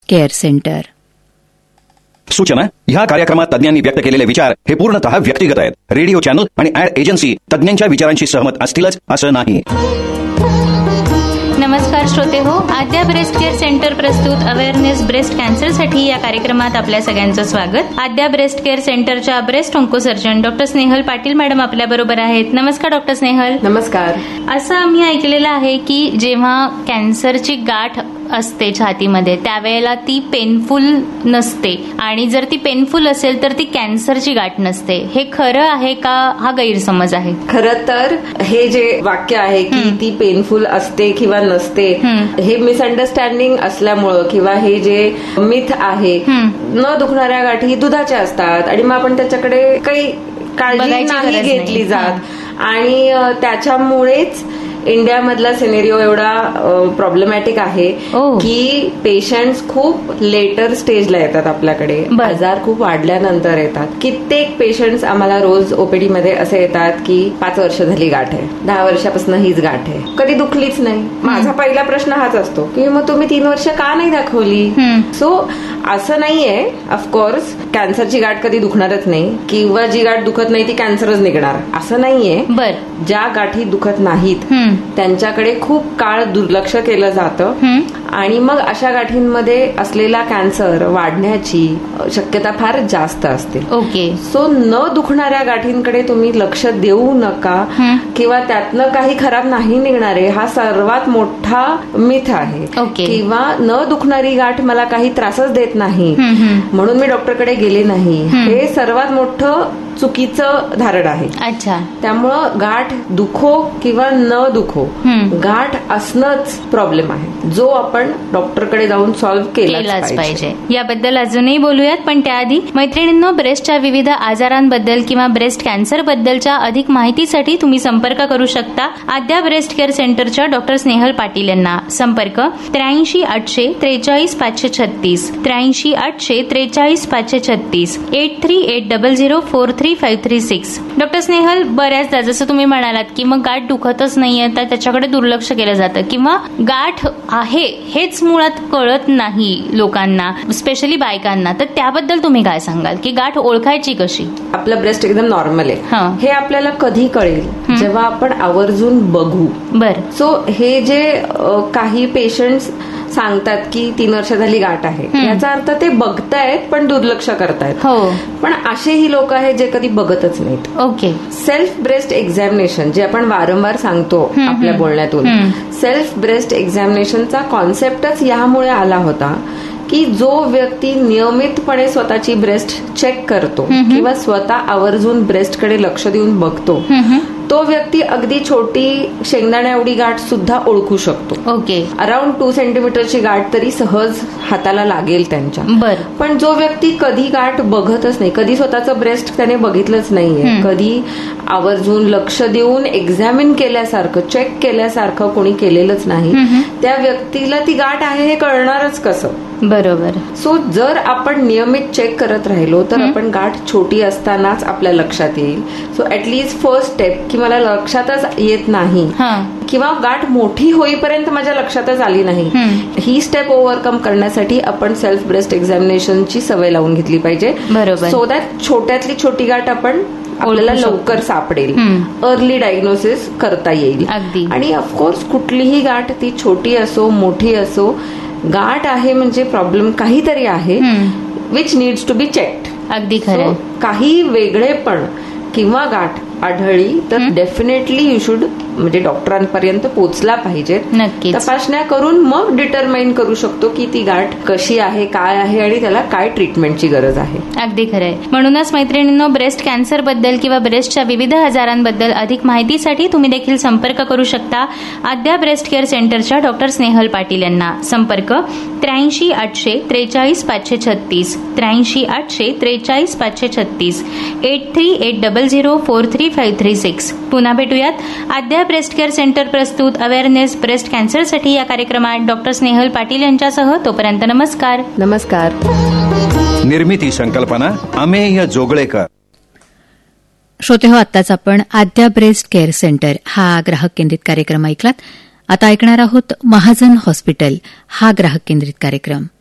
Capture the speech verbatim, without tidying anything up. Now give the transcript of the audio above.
Care centre. सूचना: ह्या कार्यक्रमात तज्ञांनी व्यक्त केलेले विचार हे पूर्णतः व्यक्तिगत आहेत. रेडिओ चॅनल आणि ऍड एजन्सी तज्ञांच्या विचारांशी सहमत असतीलच असं नाही. नमस्कार श्रोते हो, आद्या ब्रेस्ट केअर सेंटर प्रस्तुत अवेअरनेस ब्रेस्ट कॅन्सरसाठी या कार्यक्रमात आपल्या सगळ्यांचं स्वागत. आद्या ब्रेस्ट केअर सेंटरच्या breast oncosurgeon doctor Snehal Patil madam आपल्या बरोबर आहेत. नमस्कार डॉक्टर स्नेहल. नमस्कार. असं आम्ही ऐकलेलं आहे की जेव्हा कॅन्सरची गाठ असते छातीमध्ये त्यावेळेला ती पेनफुल नसते, आणि जर ती पेनफुल असेल तर ती कॅन्सरची गाठ नसते. हे खरं आहे का, हा गैरसमज आहे? खरं तर हे जे वाक्य आहे की ती पेनफुल असते किंवा नसते, हे मिसअंडरस्टँडिंग असल्यामुळं किंवा हे जे मिथ आहे, न दुखणाऱ्या गाठी दुधाच्या असतात आणि मग आपण त्याच्याकडे काही काळजी नाही घेतली जात, आणि त्याच्यामुळेच इंडियामधला सिनेरिओ एवढा प्रॉब्लेमॅटिक आहे की पेशंट्स खूप लेटर स्टेजला येतात आपल्याकडे, आजार खूप वाढल्यानंतर येतात. कित्येक पेशंट्स आम्हाला रोज ओपीडी मध्ये असे येतात की पाच वर्ष झाली गाठ आहे, दहा वर्षापासून हीच गाठ आहे, कधी दुखलीच नाही. माझा पहिला प्रश्न हाच असतो की मग तुम्ही तीन वर्ष का नाही दाखवली? सो असं नाहीये. ऑफकोर्स कॅन्सरची गाठ कधी दुखणारच नाही किंवा जी गाठ दुखत नाही ती कॅन्सरच निघणार असं नाहीये. ज्या गाठी दुखत नाहीत त्यांच्याकडे खूप काळ दुर्लक्ष केलं जातं आणि मग अशा गाठींमध्ये असलेला कॅन्सर वाढण्याची शक्यता फार जास्त असते. ओके. सो न दुखणाऱ्या गाठींकडे तुम्ही लक्ष देऊ नका किंवा त्यातनं काही खराब नाही निघणारे हा सर्वात मोठा मिथ आहे. किंवा न दुखणारी गाठ मला काही त्रासच देत नाही म्हणून मी डॉक्टरकडे गेले नाही, हे सर्वात मोठं चुकीचं धारण आहे. अच्छा. त्यामुळं गाठ दुखो किंवा न दुखो, गाठ असणंच प्रॉब्लेम आहे जो आपण डॉक्टरकडे जाऊन सॉल्व्ह केलाच पाहिजे. याबद्दल अजूनही बोलूयात, पण त्याआधी मैत्रिणींनो, ब्रेस्टच्या विविध आजारांबद्दल किंवा ब्रेस्ट कॅन्सर बद्दलच्या अधिक माहितीसाठी तुम्ही संपर्क करू शकता आद्या ब्रेस्ट केअर सेंटरच्या डॉक्टर स्नेहल पाटील यांना. संपर्क त्र्याऐंशी आठशे त्रेचाळीस पाचशे छत्तीस त्र्याऐंशी आठशे त्रेचाळीस पाचशे छत्तीस eight three eight double zero four three five three six. Doctor Snehal, बऱ्याचदा जसं तुम्ही म्हणालात की मग गाठ दुखतच नाहीये तर त्याच्याकडे दुर्लक्ष केलं जातं किंवा गाठ आहे हेच मुळात कळत नाही लोकांना, स्पेशली बायकांना, तर त्याबद्दल तुम्ही काय सांगाल की गाठ ओळखायची कशी? आपलं ब्रेस्ट एकदम नॉर्मल आहे हे आपल्याला कधी कळेल? जेव्हा आपण आवर्जून बघू. बर. सो हे जे काही पेशंट्स सांगतात की तीन वर्ष झाली गाठ आहे, याचा अर्थ ते बघतायत पण दुर्लक्ष करतायत. हो. पण असेही लोक आहेत जे कधी बघतच नाहीत. ओके. सेल्फ ब्रेस्ट एक्झामिनेशन जे आपण वारंवार सांगतो आपल्या बोलण्यातून, सेल्फ ब्रेस्ट एक्झामिनेशनचा कॉन्सेप्टच यामुळे आला होता की जो व्यक्ती नियमितपणे स्वतःची ब्रेस्ट चेक करतो किंवा स्वतः आवर्जून ब्रेस्टकडे लक्ष देऊन बघतो, तो व्यक्ती अगदी छोटी शेंगदाण्या एवढी गाठ सुद्धा ओळखू शकतो. ओके. अराउंड टू सेंटीमीटरची गाठ तरी सहज हाताला लागेल त्यांच्या. बर. पण जो व्यक्ती कधी गाठ बघतच नाही, कधी स्वतःचं ब्रेस्ट त्याने बघितलंच नाहीये, कधी आवर्जून लक्ष देऊन एक्झामिन केल्यासारखं, चेक केल्यासारखं कोणी केलेलंच नाही, त्या व्यक्तीला ती गाठ आहे हे कळणारच कसं? बरोबर. सो जर आपण नियमित चेक करत राहिलो तर आपण गाठ छोटी असतानाच आपल्या लक्षात येईल. सो ऍटलीस्ट फर्स्ट स्टेप की मला लक्षातच येत नाही किंवा गाठ मोठी होईपर्यंत माझ्या लक्षातच आली नाही, ही स्टेप ओव्हरकम करण्यासाठी आपण सेल्फ ब्रेस्ट एक्झामिनेशनची सवय लावून घेतली पाहिजे. बरोबर. सो दॅट छोट्यातली छोटी गाठ आपण आपल्याला लवकर सापडेल, अर्ली डायग्नोसिस करता येईल. आणि ऑफकोर्स कुठलीही गाठ ती छोटी असो मोठी असो, गाठ आहे म्हणजे प्रॉब्लेम काहीतरी आहे which needs to be checked. अगदी खरं. काही वेगळेपण किंवा गाठ आढळली तर डेफिनेटली यू शुड म्हणजे डॉक्टरांपर्यंत पोहोचला पाहिजे. नक्की तपासण्या करून मग डिटरमाइन करू शकतो की ती गाठ कशी आहे, काय आहे आणि त्याला काय ट्रीटमेंटची गरज आहे. अगदी खरंय. म्हणूनच मैत्रिणींनो, ब्रेस्ट कॅन्सर बद्दल किंवा ब्रेस्टच्या विविध आजारांबद्दल अधिक माहितीसाठी तुम्ही देखील संपर्क करू शकता आद्या ब्रेस्ट केअर सेंटरच्या डॉक्टर स्नेहल पाटील यांना. संपर्क त्र्याऐंशी आठशे त्रेचाळीस पाचशे छत्तीस त्र्याऐंशी आठशे त्रेचाळीस पाचशे छत्तीस eight three eight double zero four three five three six. पुन्हा भेटूयात आद्या ब्रेस्ट केअर सेंटर प्रस्तुत अवेअरनेस ब्रेस्ट कॅन्सरसाठी या कार्यक्रमात डॉक्टर स्नेहल पाटील यांच्यासह. तोपर्यंत नमस्कार. नमस्कार. निर्मिती संकल्पना अमेय जोगळेकर. श्रोते हो, आत्ताच आपण आद्या ब्रेस्ट केअर सेंटर हा ग्राहक केंद्रित कार्यक्रम ऐकलात. आता ऐकणार आहोत महाजन हॉस्पिटल हा ग्राहक केंद्रित कार्यक्रम.